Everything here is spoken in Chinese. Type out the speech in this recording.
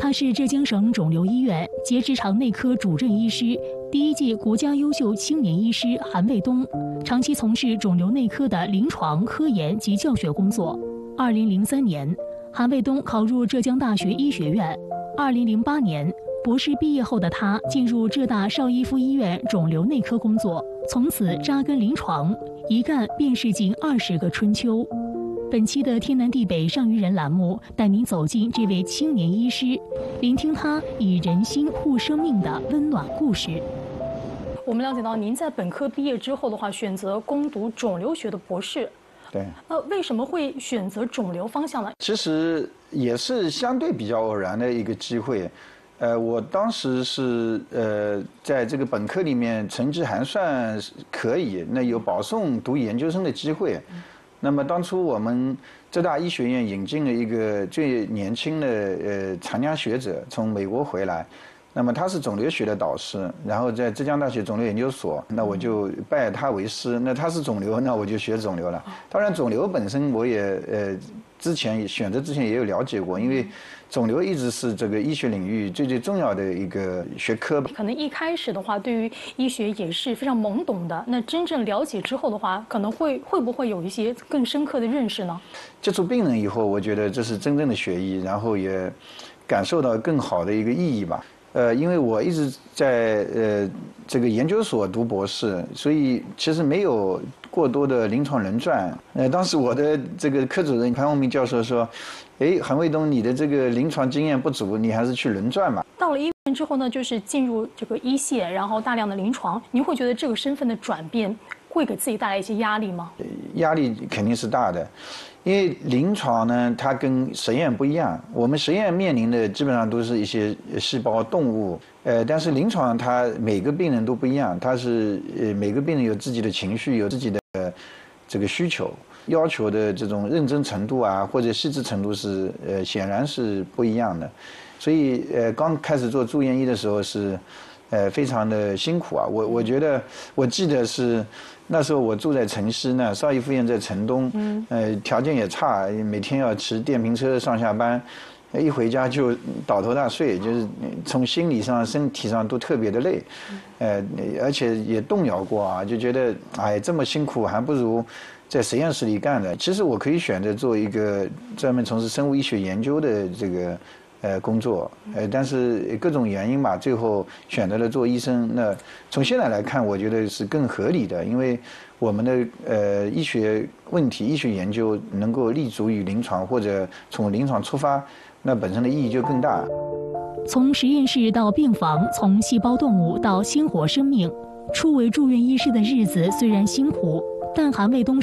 他是浙江省肿瘤医院结直肠内科主任医师，第1届国家优秀青年医师韩卫东，长期从事肿瘤内科的临床、科研及教学工作。2003年，韩卫东考入浙江大学医学院。2008年，博士毕业后的他进入浙大邵逸夫医院肿瘤内科工作，从此扎根临床，一干便是近20个春秋。本期的天南地北上于人栏目，带您走进这位青年医师，聆听他以人心护生命的温暖故事。我们了解到，您在本科毕业之后的话，选择攻读肿瘤学的博士。 对。 为什么会选择肿瘤方向呢？ 其实也是相对比较偶然的一个机会。我当时是在这个本科里面成绩还算可以，那有保送读研究生的机会。那么当初我们浙大医学院引进了一个最年轻的残量学者，从美国回来，那么他是肿瘤学的导师，然后在浙江大学肿瘤研究所，那我就拜他为师。那他是肿瘤，那我就学肿瘤了。当然，肿瘤本身我也选择之前也有了解过，因为肿瘤一直是这个医学领域最重要的一个学科。 可能一开始的话，对于医学也是非常懵懂的。那真正了解之后的话，可能会不会有一些更深刻的认识呢？ 接触病人以后，我觉得这是真正的学医，然后也感受到更好的一个意义吧。因为我一直在这个研究所读博士，所以其实没有过多的临床轮转。当时我的这个科主任潘宏明教授说：“韩卫东，你的这个临床经验不足，你还是去轮转吧。” 到了医院之后呢，就是进入这个一线，然后大量的临床，您会觉得这个身份的转变会给自己带来一些压力吗？ 压力肯定是大的。因为临床呢，它跟实验不一样。我们实验面临的基本上都是一些细胞、动物，但是临床它每个病人都不一样，它是每个病人有自己的情绪，有自己的这个需求，要求的这种认真程度啊，或者细致程度是显然是不一样的。所以刚开始做住院医的时候是非常的辛苦啊。我觉得我记得是。那时候我住在城西呢，邵逸夫院在城东，条件也差，每天要骑电瓶车上下班，一回家就倒头大睡，就是从心理上、身体上都特别的累，而且也动摇过啊，就觉得这么辛苦，还不如在实验室里干的。其实我可以选择做一个专门从事生物医学研究的这个。工作，但是各种原因吧，最后选择了做医生。那从现在来看，我觉得是更合理的，因为我们的医学问题、医学研究能够立足于临床，或者从临床出发，那本身的意义就更大。 从实验室到病房，从细胞动物到鲜活生命，初为住院医师的日子虽然辛苦，但韩卫东